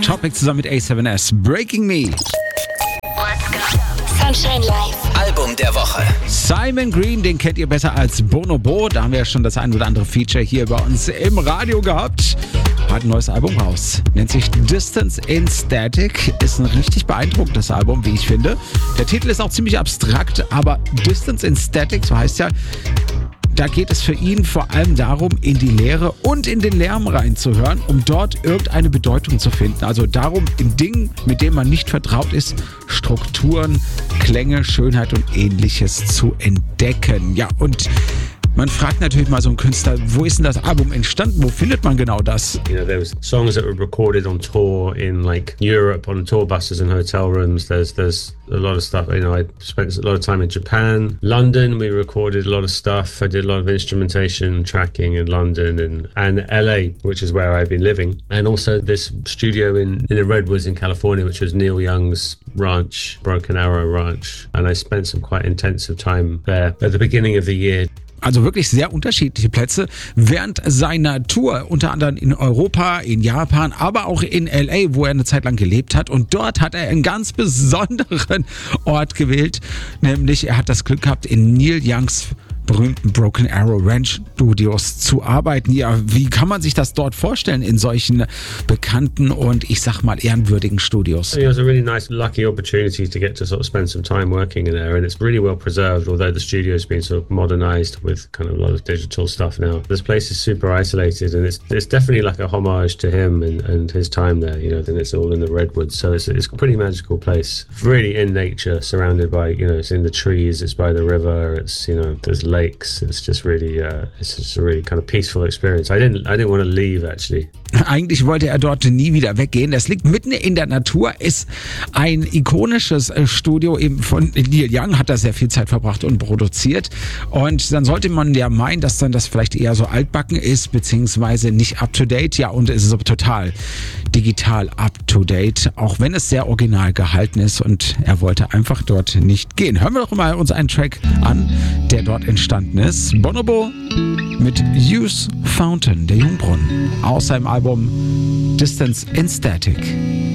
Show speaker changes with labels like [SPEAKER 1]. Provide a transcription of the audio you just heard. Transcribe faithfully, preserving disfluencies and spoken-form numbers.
[SPEAKER 1] Topic zusammen mit A seven S. Breaking Me.
[SPEAKER 2] Let's go. Sunshine Live.
[SPEAKER 3] Album der Woche.
[SPEAKER 1] Simon Green, den kennt ihr besser als Bonobo. Da haben wir ja schon das ein oder andere Feature hier bei uns im Radio gehabt. Hat ein neues Album raus. Nennt sich Distance in Static. Ist ein richtig beeindruckendes Album, wie ich finde. Der Titel ist auch ziemlich abstrakt, aber Distance in Static, so heißt ja, da geht es für ihn vor allem darum, in die Leere und in den Lärm reinzuhören, um dort irgendeine Bedeutung zu finden. Also darum, in Dingen, mit denen man nicht vertraut ist, Strukturen, Klänge, Schönheit und Ähnliches zu entdecken. Ja, und man fragt natürlich mal so einen Künstler, wo ist denn das Album entstanden? Wo findet man genau das?
[SPEAKER 4] You know, there was songs that were recorded on tour in like Europe on tour buses and hotel rooms. There's there's a lot of stuff. You know, I spent a lot of time in Japan, London. We recorded a lot of stuff. I did a lot of instrumentation tracking in London and and L A, which is where I've been living, and also this studio in in the Redwoods in California, which was Neil Young's ranch, Broken Arrow Ranch, and I spent some quite intensive time there at the beginning of the year.
[SPEAKER 1] Also wirklich sehr unterschiedliche Plätze während seiner Tour, unter anderem in Europa, in Japan, aber auch in L A, wo er eine Zeit lang gelebt hat. Und dort hat er einen ganz besonderen Ort gewählt, nämlich er hat das Glück gehabt, in Neil Youngs berühmten Broken Arrow Ranch Studios zu arbeiten. Ja, wie kann man sich das dort vorstellen in solchen bekannten und ich sag mal ehrenwürdigen Studios?
[SPEAKER 4] It was a really nice, lucky opportunity to get to sort of spend some time working in there, and it's really well preserved. Although the studio's been sort of modernized with kind of a lot of digital stuff now. This place is super isolated, and it's it's definitely like a homage to him and, and his time there. You know, and it's all in the redwoods, so it's it's a pretty magical place. Really in nature, surrounded by, you know, it's in the trees, it's by the river, it's, you know, there's lakes. It's just really, uh, it's just a really kind of peaceful experience. I didn't, I didn't want to leave actually.
[SPEAKER 1] Eigentlich wollte er dort nie wieder weggehen. Das liegt mitten in der Natur, ist ein ikonisches Studio eben von Neil Young, hat da sehr viel Zeit verbracht und produziert. Und dann sollte man ja meinen, dass dann das vielleicht eher so altbacken ist, beziehungsweise nicht up to date. Ja, und es ist total digital up to date, auch wenn es sehr original gehalten ist und er wollte einfach dort nicht gehen. Hören wir doch mal uns einen Track an, der dort entstanden ist. Bonobo mit Use Fountain, der Jungbrunnen, aus seinem Album Distance in Static.